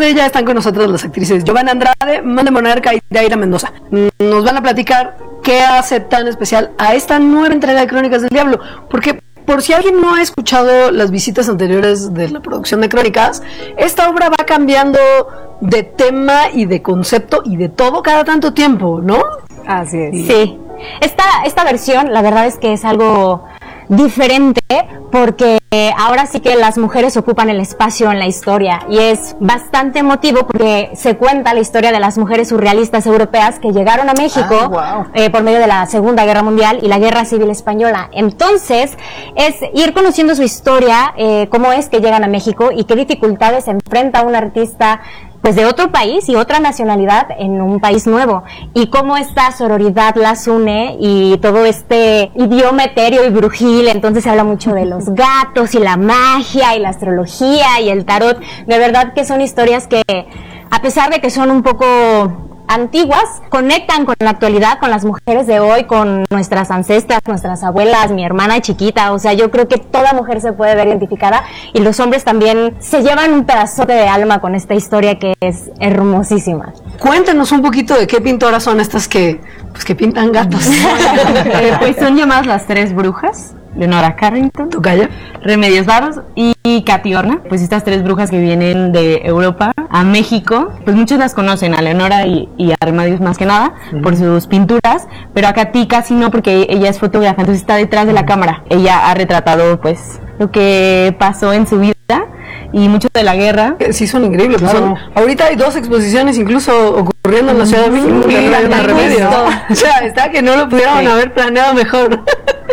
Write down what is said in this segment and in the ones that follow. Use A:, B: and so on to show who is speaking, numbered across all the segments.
A: de ella están con nosotros las actrices Giovanna Andrade, Mande Monarca y Daira Mendoza. Nos van a platicar qué hace tan especial a esta nueva entrega de Crónicas del Diablo, porque por si alguien no ha escuchado las visitas anteriores de la producción de Crónicas, esta obra va cambiando de tema y de concepto y de todo cada tanto tiempo, ¿no?
B: Así es.
C: Sí. Esta versión, la verdad es que es algo diferente, porque ahora sí que las mujeres ocupan el espacio en la historia, y es bastante emotivo porque se cuenta la historia de las mujeres surrealistas europeas que llegaron a México por medio de la Segunda Guerra Mundial y la Guerra Civil Española. Entonces es ir conociendo su historia, cómo es que llegan a México y qué dificultades enfrenta un artista pues de otro país y otra nacionalidad en un país nuevo, y cómo esta sororidad las une, y todo este idioma etéreo y brujil. Entonces se habla mucho de los gatos y la magia y la astrología y el tarot. De verdad que son historias que, a pesar de que son un poco antiguas, conectan con la actualidad, con las mujeres de hoy, con nuestras ancestras, nuestras abuelas, mi hermana chiquita. O sea, yo creo que toda mujer se puede ver identificada, y los hombres también se llevan un pedazote de alma con esta historia que es hermosísima.
A: Cuéntanos un poquito de qué pintoras son estas que pintan gatos.
B: Pues son llamadas las tres brujas: Leonora Carrington,
A: Tocaya,
B: Remedios Varo y Katy Horna. Pues estas tres brujas que vienen de Europa a México, pues muchos las conocen, a Leonora y a Remedios más que nada, por sus pinturas, pero a Katy casi no, porque ella es fotógrafa, entonces está detrás de la cámara. Ella ha retratado pues lo que pasó en su vida y mucho de la guerra.
A: Sí, son increíbles. Claro. Ahorita hay 2 exposiciones incluso ocurriendo en la Ciudad de México. Remedios. O sea, está que no lo pudieron haber planeado mejor.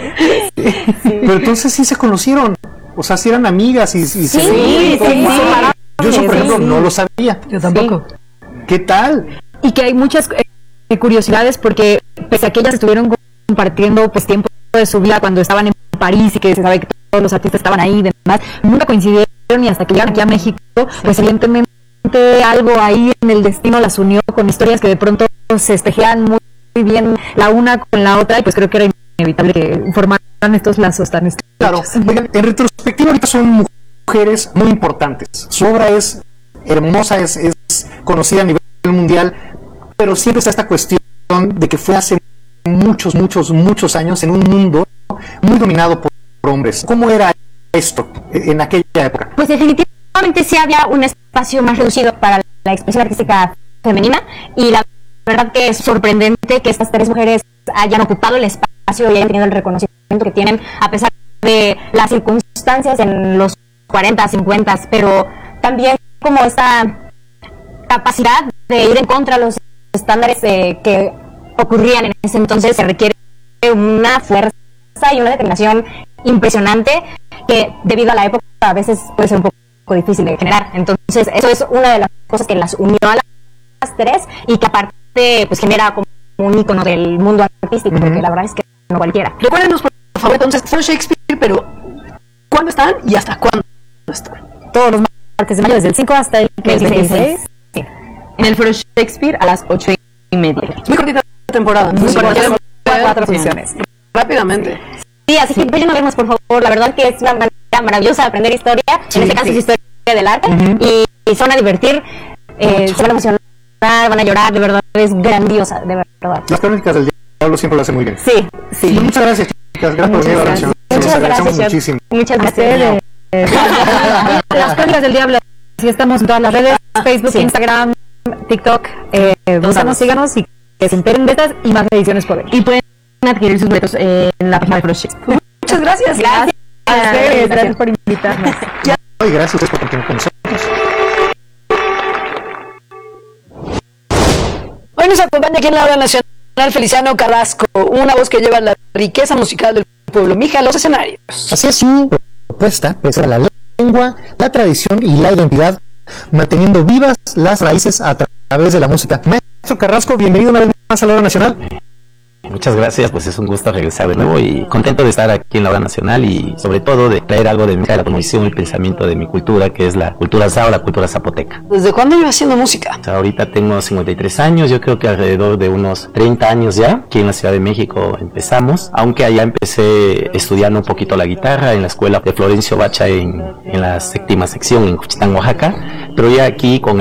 D: Pero entonces sí se conocieron, o sea, sí eran amigas y
C: sí.
D: Yo eso, por ejemplo, no lo sabía.
A: Yo tampoco.
D: ¿Qué tal?
B: Y que hay muchas curiosidades, porque pese a que ellas estuvieron compartiendo pues tiempo de su vida cuando estaban en París, y que se sabe que todos los artistas estaban ahí y demás, nunca coincidieron, y hasta que llegaron aquí a México, pues evidentemente algo ahí en el destino las unió, con historias que de pronto se espejean muy bien la una con la otra, y pues creo que era inevitable que formaran estos lazos tan estrechos.
D: Claro, en retrospectiva ahorita son mujeres muy importantes. Su obra es hermosa, es conocida a nivel mundial, pero siempre está esta cuestión de que fue hace muchos años en un mundo muy dominado por hombres. ¿Cómo era esto en aquella época?
C: Pues definitivamente sí había un espacio más reducido para la expresión artística femenina, y la verdad que es sorprendente que estas tres mujeres hayan ocupado el espacio y hayan tenido el reconocimiento que tienen, a pesar de las circunstancias en los 40, 50, pero también como esta capacidad de ir en contra de los estándares que ocurrían en ese entonces. Se requiere una fuerza y una determinación impresionante, que debido a la época a veces puede ser un poco difícil de generar. Entonces eso es una de las cosas que las unió a las tres, y que aparte pues genera como un ícono del mundo artístico, porque la verdad es que no cualquiera.
A: Recuérdenos por favor entonces, fue Shakespeare, pero ¿cuándo están y hasta cuándo están?
B: Todos los martes de mayo, desde el 5 hasta el 16.
C: Sí.
B: En el Foro Shakespeare a las 8:30.
A: Muy cortita temporada.
B: Muy cortita, 4 funciones.
A: Rápidamente.
C: Sí, así que vayan a vernos, por favor. La verdad que es una manera maravillosa de aprender historia. En este caso es historia del arte. Y se van a divertir, se van a emocionar, van a llorar. De verdad, es grandiosa, de verdad.
D: Las Crónicas del Diablo siempre lo hacen muy bien.
C: Sí.
D: Y muchas gracias, chicas. Gracias por venir a la nación.
C: Muchas gracias,
D: muchísimo.
C: Muchas gracias.
B: Las Crónicas del Diablo. Así estamos en todas las redes: Facebook, Instagram, TikTok. Síganos y que se enteren de estas y más ediciones por venir. Y pueden adquirir sus boletos en la página de Foro Shakespeare.
A: Muchas gracias.
C: Gracias.
B: Gracias por invitarnos.
D: Y gracias a ustedes por continuar con nosotros.
A: Hoy nos acompaña aquí en la hora nacional Feliciano Carrasco, una voz que lleva la riqueza musical del pueblo mija a los escenarios.
D: Así es, su propuesta es la lengua, la tradición y la identidad, manteniendo vivas las raíces a través de la música. Maestro Carrasco, bienvenido una vez más a la hora nacional.
E: Muchas gracias, pues es un gusto regresar de nuevo y contento de estar aquí en la hora nacional, y sobre todo de traer algo de la condición y pensamiento de mi cultura, que es la cultura zao, la cultura zapoteca.
A: ¿Desde cuándo llevas haciendo música?
E: O sea, ahorita tengo 53 años, yo creo que alrededor de unos 30 años ya, aquí en la Ciudad de México empezamos, aunque allá empecé estudiando un poquito la guitarra en la escuela de Florencio Bacha en la 7ª sección en Juchitán, Oaxaca, pero ya aquí con